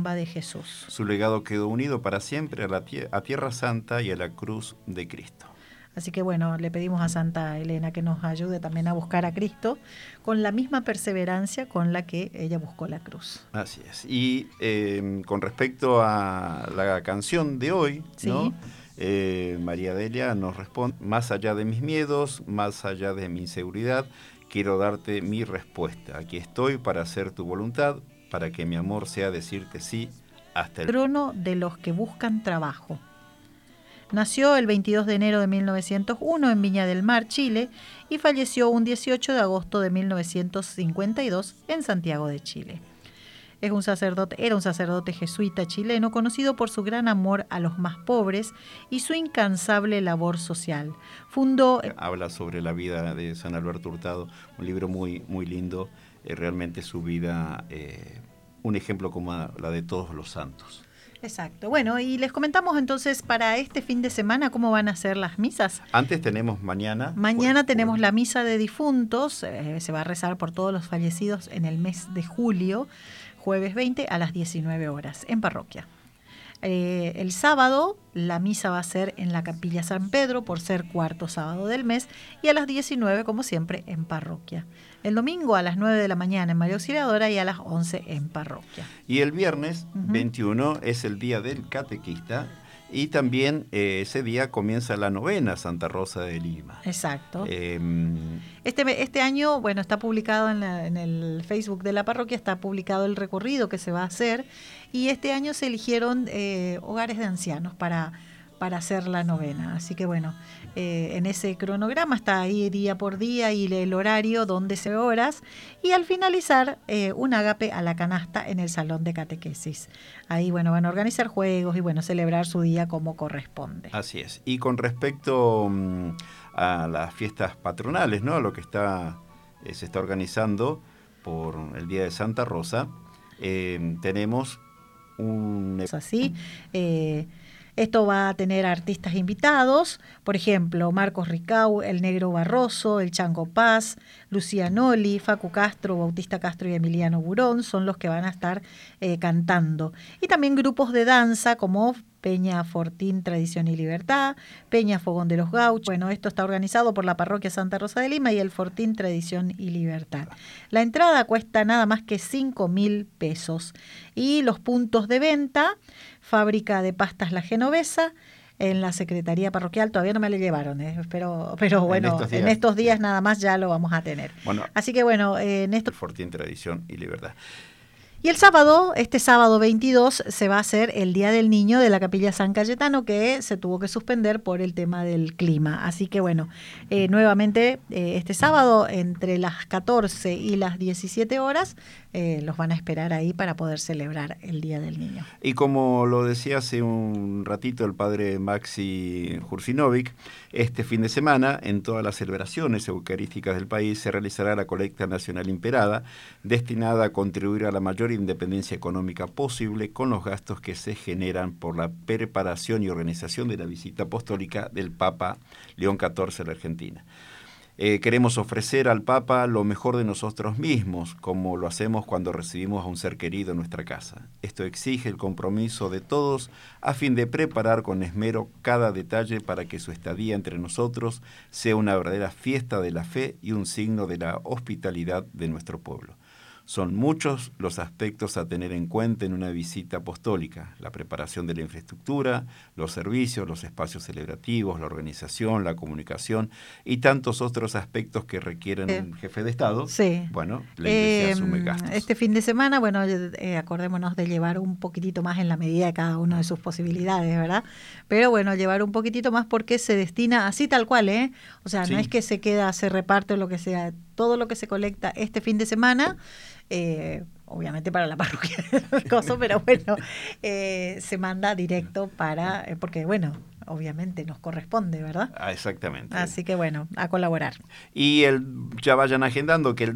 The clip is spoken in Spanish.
tumba de Jesús. Su legado quedó unido para siempre a Tierra Santa y a la cruz de Cristo. Así que bueno, le pedimos a Santa Elena que nos ayude también a buscar a Cristo con la misma perseverancia con la que ella buscó la cruz. Así es. Y con respecto a la canción de hoy, ¿sí? ¿no? María Delia nos responde: más allá de mis miedos, más allá de mi inseguridad, quiero darte mi respuesta. Aquí estoy para hacer tu voluntad, para que mi amor sea decirte sí hasta el trono de los que buscan trabajo. Nació el 22 de enero de 1901 en Viña del Mar, Chile, y falleció un 18 de agosto de 1952 en Santiago de Chile. Era un sacerdote jesuita chileno conocido por su gran amor a los más pobres y su incansable labor social. Habla sobre la vida de San Alberto Hurtado, un libro muy, muy lindo, realmente su vida, un ejemplo como la de todos los santos. Exacto. Bueno, y les comentamos entonces para este fin de semana cómo van a ser las misas. Antes tenemos mañana. Mañana tenemos la misa de difuntos, se va a rezar por todos los fallecidos en el mes de julio, jueves 20 a las 19 horas en parroquia. El sábado la misa va a ser en la Capilla San Pedro por ser cuarto sábado del mes y a las 19 como siempre en parroquia. El domingo a las 9 de la mañana en María Auxiliadora y a las 11 en parroquia. Y el viernes 21 es el día del catequista y también ese día comienza la novena Santa Rosa de Lima. Exacto. Este año, bueno, está publicado en el Facebook de la parroquia, está publicado el recorrido que se va a hacer y este año se eligieron hogares de ancianos para hacer la novena. Así que bueno, en ese cronograma está ahí día por día y el horario donde se horas y al finalizar un ágape a la canasta en el salón de catequesis. Ahí bueno, van a organizar juegos y bueno, celebrar su día como corresponde. Así es. Y con respecto a las fiestas patronales, ¿no? Lo que se está organizando por el Día de Santa Rosa, tenemos un... Así, esto va a tener artistas invitados, por ejemplo, Marcos Ricau, el Negro Barroso, el Chango Paz, Lucía Noli, Facu Castro, Bautista Castro y Emiliano Burón son los que van a estar cantando. Y también grupos de danza como Peña Fortín Tradición y Libertad, Peña Fogón de los Gauchos. Bueno, esto está organizado por la parroquia Santa Rosa de Lima y el Fortín Tradición y Libertad. La entrada cuesta nada más que 5.000 pesos. Y los puntos de venta: Fábrica de Pastas La Genovesa, en la Secretaría Parroquial, todavía no me lo llevaron, pero bueno, en estos días nada más ya lo vamos a tener. Bueno, así que bueno, en esto... Fortín Tradición y Libertad. Y el sábado, este sábado 22, se va a hacer el Día del Niño de la Capilla San Cayetano, que se tuvo que suspender por el tema del clima. Así que bueno, nuevamente este sábado entre las 14 y las 17 horas los van a esperar ahí para poder celebrar el Día del Niño. Y como lo decía hace un ratito el padre Maxi Jursinovic, este fin de semana en todas las celebraciones eucarísticas del país se realizará la colecta nacional imperada, destinada a contribuir a la mayor independencia económica posible con los gastos que se generan por la preparación y organización de la visita apostólica del Papa León XIV a la Argentina. Queremos ofrecer al Papa lo mejor de nosotros mismos, como lo hacemos cuando recibimos a un ser querido en nuestra casa. Esto exige el compromiso de todos a fin de preparar con esmero cada detalle para que su estadía entre nosotros sea una verdadera fiesta de la fe y un signo de la hospitalidad de nuestro pueblo. Son muchos los aspectos a tener en cuenta en una visita apostólica: la preparación de la infraestructura, los servicios, los espacios celebrativos, la organización, la comunicación y tantos otros aspectos que requieren un jefe de Estado. Sí. Bueno, la Iglesia asume gastos. Este fin de semana, bueno, acordémonos de llevar un poquitito más en la medida de cada uno de sus posibilidades, ¿verdad? Pero bueno, llevar un poquitito más porque se destina así tal cual, ¿eh? O sea, sí. No es que se reparte lo que sea, todo lo que se colecta este fin de semana, obviamente para la parroquia, pero bueno, se manda directo para, porque bueno, obviamente nos corresponde, ¿verdad? Exactamente. Así que bueno, a colaborar. Y ya vayan agendando que el